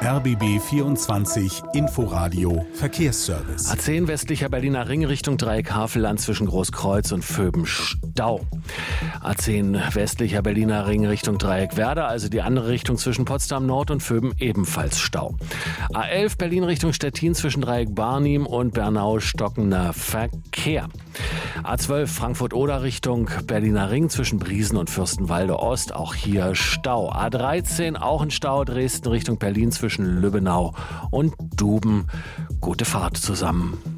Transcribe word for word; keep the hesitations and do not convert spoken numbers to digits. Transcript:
R B B vierundzwanzig Inforadio Verkehrsservice. A zehn westlicher Berliner Ring Richtung Dreieck Havelland zwischen Großkreuz und Vöben Stau. A zehn westlicher Berliner Ring Richtung Dreieck Werder, also die andere Richtung zwischen Potsdam Nord und Vöben, ebenfalls Stau. A elf Berlin Richtung Stettin zwischen Dreieck Barnim und Bernau stockender Verkehr. A zwölf Frankfurt-Oder Richtung Berliner Ring zwischen Briesen und Fürstenwalde Ost, auch hier Stau. A dreizehn auch ein Stau, Dresden Richtung Berlin zwischen Lübbenau und Duben. Gute Fahrt zusammen.